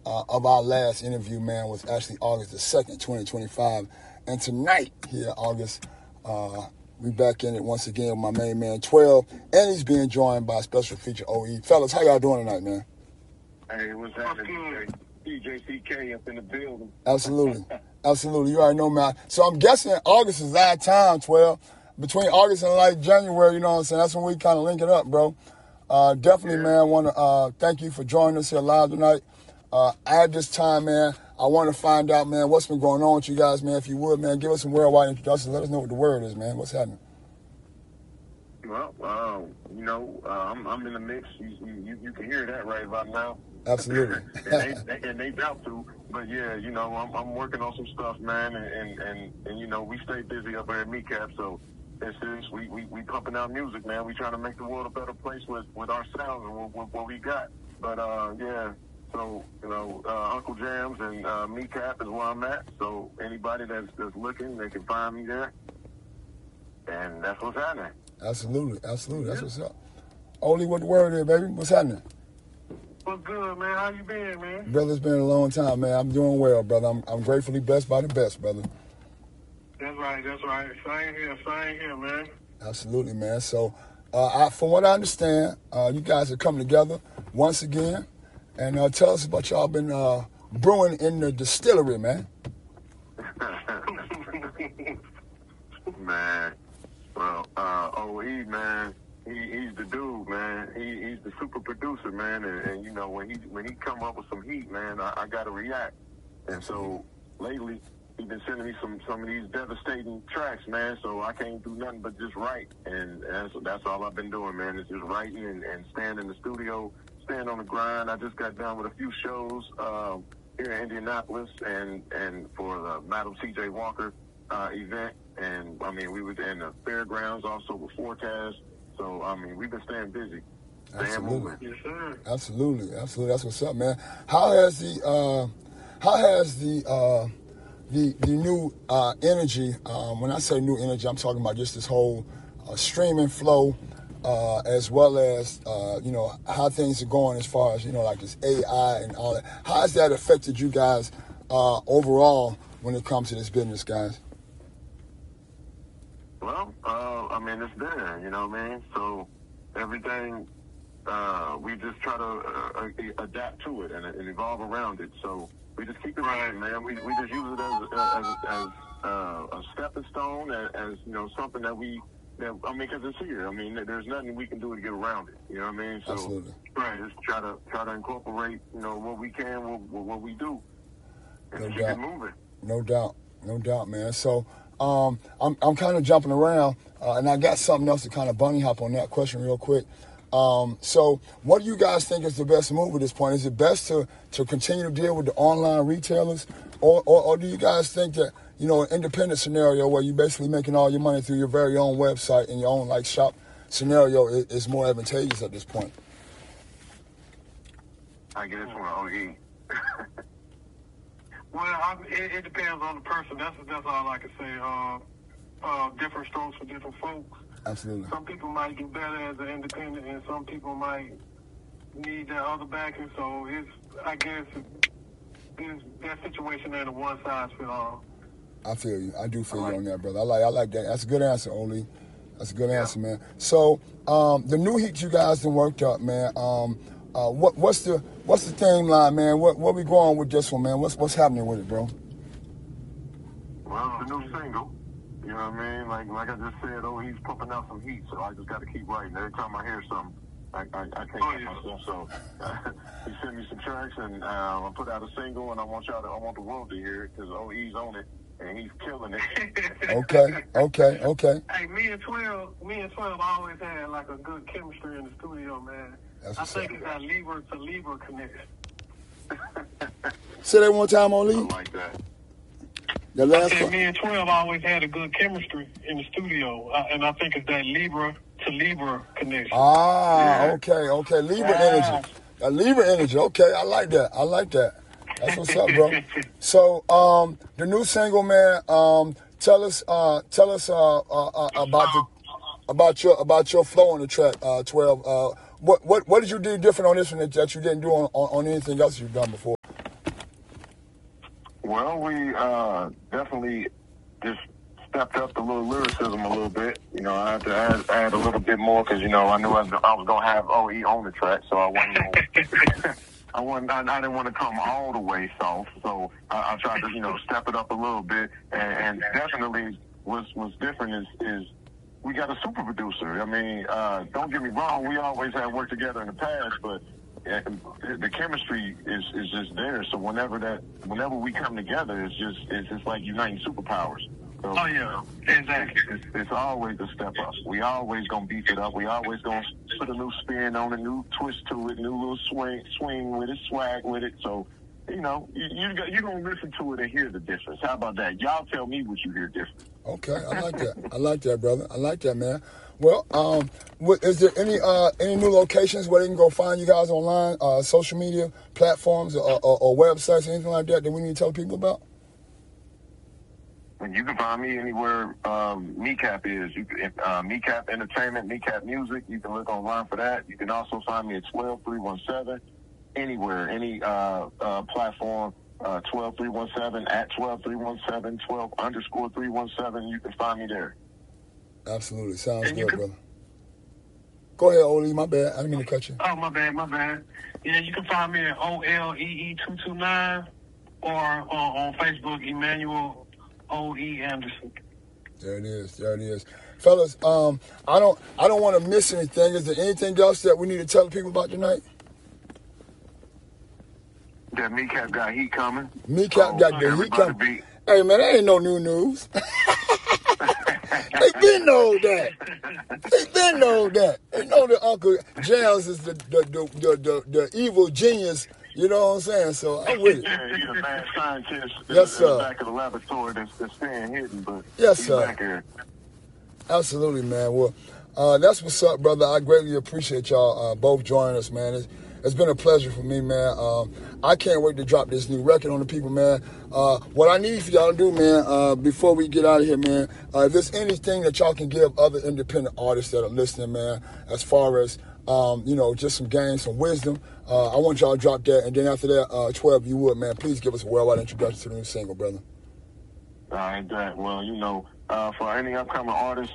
of our last interview, man, was actually August the 2nd, 2025. And tonight, here, August, we back in it once again with my main man, 12. And he's being joined by a special feature, OE. Fellas, how y'all doing tonight, man? Hey, what's happening? DJ CK up in the building. Absolutely. Absolutely. You already know, man. So I'm guessing August is our time, 12. Between August and like January, you know what I'm saying? That's when we kind of link it up, bro. Definitely, man, want to thank you for joining us here live tonight. At this time, man, I want to find out, man, what's been going on with you guys, man. If you would, man, give us some worldwide introductions. Let us know what the word is, man. What's happening? Well, I'm in the mix. You can hear that right about now. Absolutely. and they doubt to, but yeah, you know, I'm working on some stuff, man, and you know, we stay busy up there at MECAP, so it's serious. We pumping out music, man. We trying to make the world a better place with our sounds and what we got. But yeah. So, you know, Uncle Jams and MECAP is where I'm at. So anybody that's looking, they can find me there. And that's what's happening. Absolutely. Absolutely. That's what's up. Oli, what the word is, baby? What's happening? What's good, man? How you been, man? Brother, it's been a long time, man. I'm doing well, brother. I'm gratefully blessed by the best, brother. That's right. Same here, man. Absolutely, man. So, from what I understand, you guys are coming together once again. And tell us about y'all been brewing in the distillery, man. Man, well, OE, man, he's the dude, man. He's the super producer, man. And you know, when he come up with some heat, man, I gotta react. And so lately, he's been sending me some of these devastating tracks, man. So I can't do nothing but just write, and that's all I've been doing, man. Is just writing and staying in the studio. Staying on the grind. I just got done with a few shows here in Indianapolis and for the Madam C.J. Walker event. And, I mean, we were in the fairgrounds also with Fortaz. So, I mean, we've been staying busy. Absolutely. Yes, sir. Absolutely. That's what's up, man. How has the new energy, when I say new energy, I'm talking about just this whole streaming flow, as well as, you know, how things are going as far as, you know, like this AI and all that. How has that affected you guys overall when it comes to this business, guys? Well, I mean, it's there, you know what I mean? So everything, we just try to adapt to it and evolve around it. So we just keep it right, man. We just use it as a stepping stone, as you know, something that because it's here. I mean, there's nothing we can do to get around it. You know what I mean? So, absolutely. Right, just try to incorporate, you know, what we can, what we do, and keep it moving. No doubt, man. So, I'm kind of jumping around, and I got something else to kind of bunny hop on that question real quick. So, what do you guys think is the best move at this point? Is it best to continue to deal with the online retailers, or do you guys think that, you know, an independent scenario where you're basically making all your money through your very own website and your own, like, shop scenario is more advantageous at this point? I get it from OE. Well, it depends on the person. That's all I can say. Different strokes for different folks. Absolutely. Some people might do better as an independent, and some people might need that other backing. So I guess that situation ain't a one size fits all. I feel you. I do feel you on that, brother. I like that. That's a good answer, Oli. That's a good answer, man. So the new heat you guys done worked up, man. What's the theme line, man? What we going with this one, man? What's happening with it, bro? Well, the new single. You know what I mean? Like I just said, he's pumping out some heat, so I just got to keep writing. Every time I hear something, I can't help myself. So he sent me some tracks, and I put out a single, and I want the world to hear it because OE's on it. And he's killing it. Okay. Hey, me and 12 always had like a good chemistry in the studio, man. I think it's that Libra to Libra connection. Say that one time, Oli. I like that. The last I said me and 12 always had a good chemistry in the studio, and I think it's that Libra to Libra connection. Okay. Libra energy. Libra energy. Okay, I like that. That's what's up, bro. So, the new single, man. Tell us about your flow on the track. 12. What did you do different on this one that you didn't do on anything else you've done before? Well, we definitely just stepped up the little lyricism a little bit. You know, I had to add a little bit more because, you know, I knew I was going to have OE on the track, so I wasn't going I didn't want to come all the way soft, so I tried to, you know, step it up a little bit, and definitely what's different is we got a super producer. I mean, don't get me wrong, we always have worked together in the past, but the chemistry is just there. So whenever we come together, it's just like uniting superpowers. So, oh yeah, exactly. It's always a step up. We always gonna beef it up. We always gonna put a new spin on a new twist to it, new little swing with it, swag with it. So, you know, you're gonna listen to it and hear the difference. How about that? Y'all tell me what you hear different. Okay, I like that. I like that, brother. I like that, man. Well, is there any new locations where they can go find you guys online, social media platforms or websites, anything like that we need to tell people about? You can find me anywhere Kneecap is. You can, Kneecap Entertainment, Kneecap Music. You can look online for that. You can also find me at 12317 anywhere, any platform. 12317 at 12317 12_317. You can find me there. Absolutely, sounds good, brother. Go ahead, Ole. My bad. I didn't mean to cut you. Oh, my bad. Yeah, you can find me at OLEE229 or on Facebook, Emmanuel O.E. Anderson. There it is. Fellas, I don't want to miss anything. Is there anything else that we need to tell the people about tonight? That Kneecap got heat coming. Kneecap got the heat coming. Hey, man, that ain't no new news. They been know that. They know that Uncle Jams is the evil genius. You know what I'm saying? So I'm with it. Yeah, he's a mad scientist. Yes, sir. In the back of the laboratory that's staying hidden, but yes, he's sir. Back here. Absolutely, man. Well, that's what's up, brother. I greatly appreciate y'all both joining us, man. It's been a pleasure for me, man. I can't wait to drop this new record on the people, man. What I need for y'all to do, man, before we get out of here, man, if there's anything that y'all can give other independent artists that are listening, man, as far as, just some gains, some wisdom, I want y'all to drop that. And then after that, 12, if you would, man, please give us a worldwide introduction to the new single, brother. All right, that. Well, for any upcoming artists,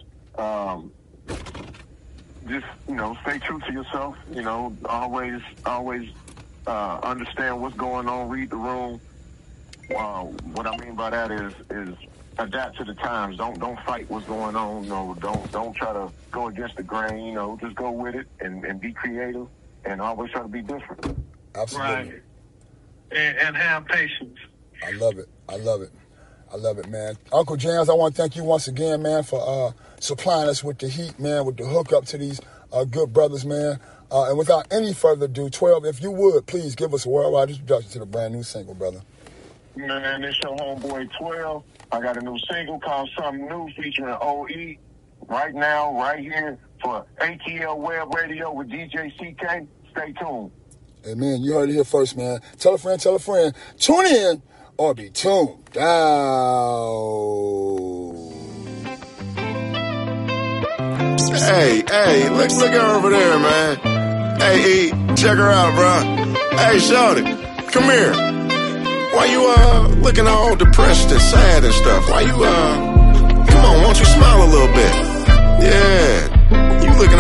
just, stay true to yourself. Always understand what's going on. Read the room. What I mean by that is adapt to the times. Don't fight what's going on. No, don't try to go against the grain. Just go with it and be creative and always try to be different. Absolutely. Right. And have patience. I love it, man. Uncle Jams, I want to thank you once again, man, for supplying us with the heat, man, with the hookup to these good brothers, man. And without any further ado, 12, if you would, please give us a worldwide introduction to the brand new single, brother. Man, it's your homeboy 12. I got a new single called Something New featuring OE right now, right here for ATL Web Radio with DJ CK. Stay tuned. Hey, man, you heard it here first, man. Tell a friend. Tune in or be tuned down. Hey, look her over there, man. Hey, E, check her out, bro. Hey, shorty, come here. Why you, looking all depressed and sad and stuff? Why you, come on, won't you smile a little bit? Yeah.